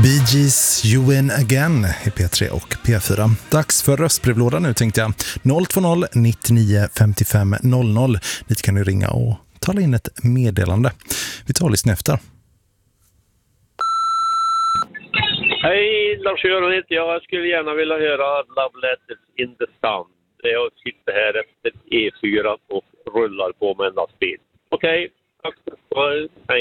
Bee Gees You Win Again i P3 och P4. Dags för röstbrevlådan nu, tänkte jag. 020 99 55 00. Dit kan du ringa och tala in ett meddelande. Vi tar och lyssnar efter. Hej, Lars-Göran heter jag. Jag skulle gärna vilja höra Love Letters in the Sun. Jag sitter här efter E4 och rullar på med en lastbil. Okej, tack för det. Hej.